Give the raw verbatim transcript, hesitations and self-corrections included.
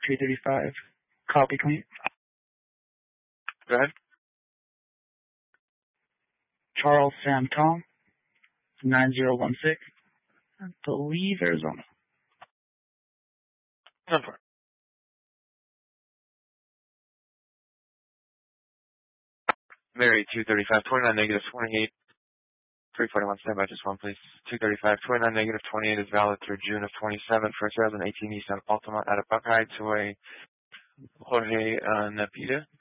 three thirty-five. Copy, clean. Go ahead. Charles Sam Tom, nine zero one six. I believe Arizona. Go for it. Mary, two thirty-five, twenty-nine, negative twenty-eight, three forty-one, stand by just one, please. two thirty-five, twenty-nine, negative twenty-eight is valid through June of twenty-seven for two thousand eighteen Nissan Altima at a Buckeye to a Jorge uh, Napita.